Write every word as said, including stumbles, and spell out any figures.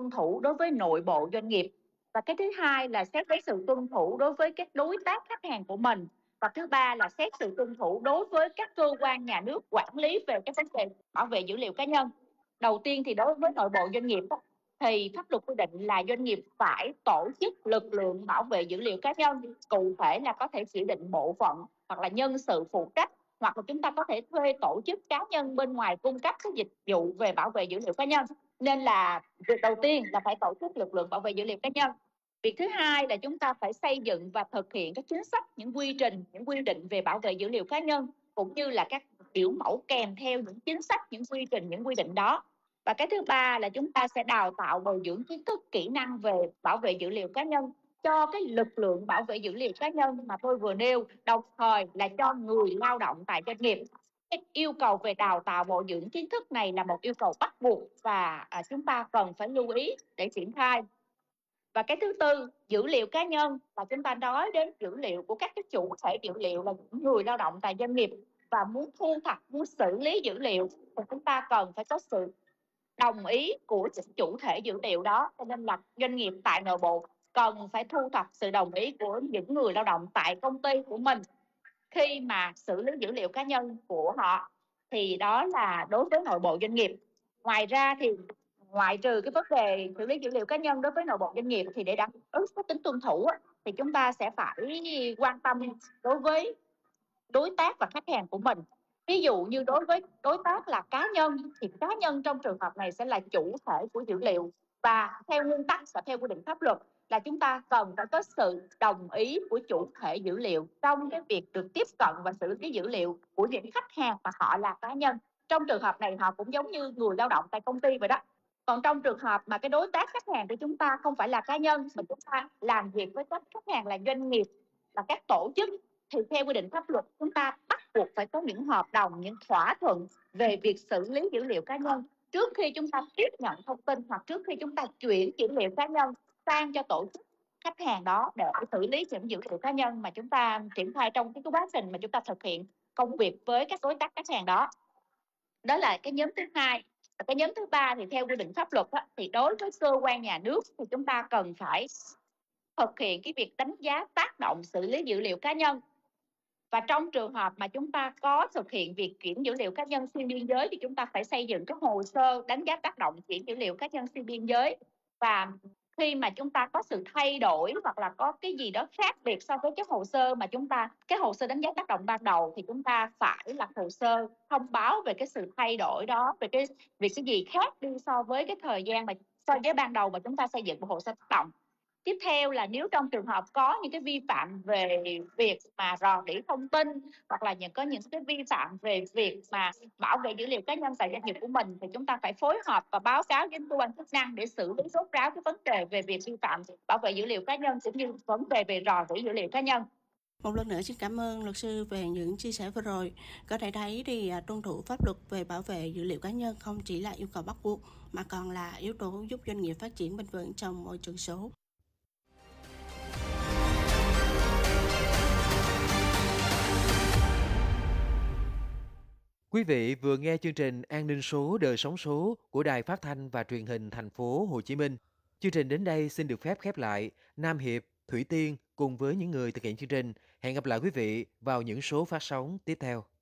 tuân thủ đối với nội bộ doanh nghiệp. Và cái thứ hai là xét đến sự tuân thủ đối với các đối tác khách hàng của mình. Và thứ ba là xét sự tuân thủ đối với các cơ quan nhà nước quản lý về cái vấn đề bảo vệ dữ liệu cá nhân. Đầu tiên thì đối với nội bộ doanh nghiệp thì pháp luật quy định là doanh nghiệp phải tổ chức lực lượng bảo vệ dữ liệu cá nhân, cụ thể là có thể chỉ định bộ phận hoặc là nhân sự phụ trách, hoặc là chúng ta có thể thuê tổ chức cá nhân bên ngoài cung cấp các dịch vụ về bảo vệ dữ liệu cá nhân. Nên là việc đầu tiên là phải tổ chức lực lượng bảo vệ dữ liệu cá nhân. Việc thứ hai là chúng ta phải xây dựng và thực hiện các chính sách, những quy trình, những quy định về bảo vệ dữ liệu cá nhân, cũng như là các biểu mẫu kèm theo những chính sách, những quy trình, những quy định đó. Và cái thứ ba là chúng ta sẽ đào tạo bồi dưỡng kiến thức, kỹ năng về bảo vệ dữ liệu cá nhân cho cái lực lượng bảo vệ dữ liệu cá nhân mà tôi vừa nêu, đồng thời là cho người lao động tại doanh nghiệp. Cái yêu cầu về đào tạo bồi dưỡng kiến thức này là một yêu cầu bắt buộc và à, chúng ta cần phải lưu ý để triển khai. Và cái thứ tư, dữ liệu cá nhân là chúng ta nói đến dữ liệu của các cái chủ thể dữ liệu là những người lao động tại doanh nghiệp, và muốn thu thập, muốn xử lý dữ liệu thì chúng ta cần phải có sự đồng ý của chủ thể dữ liệu đó. Cho nên là doanh nghiệp tại nội bộ cần phải thu thập sự đồng ý của những người lao động tại công ty của mình khi mà xử lý dữ liệu cá nhân của họ. Thì đó là đối với nội bộ doanh nghiệp. Ngoài ra thì ngoại trừ cái vấn đề xử lý dữ liệu cá nhân đối với nội bộ doanh nghiệp thì để đảm bảo có tính tuân thủ thì chúng ta sẽ phải quan tâm đối với đối tác và khách hàng của mình. Ví dụ như đối với đối tác là cá nhân thì cá nhân trong trường hợp này sẽ là chủ thể của dữ liệu, và theo nguyên tắc và theo quy định pháp luật là chúng ta cần phải có sự đồng ý của chủ thể dữ liệu trong cái việc được tiếp cận và xử lý dữ liệu của những khách hàng mà họ là cá nhân. Trong trường hợp này họ cũng giống như người lao động tại công ty vậy đó. Còn trong trường hợp mà cái đối tác khách hàng của chúng ta không phải là cá nhân mà chúng ta làm việc với các khách hàng là doanh nghiệp, là các tổ chức, thì theo quy định pháp luật chúng ta bắt buộc phải có những hợp đồng, những thỏa thuận về việc xử lý dữ liệu cá nhân trước khi chúng ta tiếp nhận thông tin, hoặc trước khi chúng ta chuyển dữ liệu cá nhân sang cho tổ chức khách hàng đó để xử lý những dữ liệu cá nhân mà chúng ta triển khai trong cái quá trình mà chúng ta thực hiện công việc với các đối tác khách hàng đó. Đó là cái nhóm thứ hai. Và cái nhóm thứ ba thì theo quy định pháp luật á, thì đối với cơ quan nhà nước thì chúng ta cần phải thực hiện cái việc đánh giá tác động xử lý dữ liệu cá nhân. Và trong trường hợp mà chúng ta có thực hiện việc chuyển dữ liệu cá nhân xuyên biên giới thì chúng ta phải xây dựng cái hồ sơ đánh giá tác động chuyển dữ liệu cá nhân xuyên biên giới. Và khi mà chúng ta có sự thay đổi hoặc là có cái gì đó khác biệt so với cái hồ sơ mà chúng ta, cái hồ sơ đánh giá tác động ban đầu, thì chúng ta phải lập hồ sơ thông báo về cái sự thay đổi đó, về cái việc cái gì khác đi so với cái thời gian mà so với ban đầu mà chúng ta xây dựng một hồ sơ tác động. Tiếp theo là nếu trong trường hợp có những cái vi phạm về việc mà rò rỉ thông tin, hoặc là những có những cái vi phạm về việc mà bảo vệ dữ liệu cá nhân tại doanh nghiệp của mình, thì chúng ta phải phối hợp và báo cáo với cơ quan chức năng để xử lý rốt ráo cái vấn đề về việc vi phạm bảo vệ dữ liệu cá nhân cũng như vấn đề về rò rỉ dữ liệu cá nhân. Một lần nữa xin cảm ơn luật sư về những chia sẻ vừa rồi. Có thể thấy thì à, tuân thủ pháp luật về bảo vệ dữ liệu cá nhân không chỉ là yêu cầu bắt buộc mà còn là yếu tố giúp doanh nghiệp phát triển bền vững trong môi trường số. Quý vị vừa nghe chương trình An ninh số đời sống số của Đài Phát thanh và Truyền hình Thành phố Hồ Chí Minh. Chương trình đến đây xin được phép khép lại. Nam Hiệp, Thủy Tiên cùng với những người thực hiện chương trình hẹn gặp lại quý vị vào những số phát sóng tiếp theo.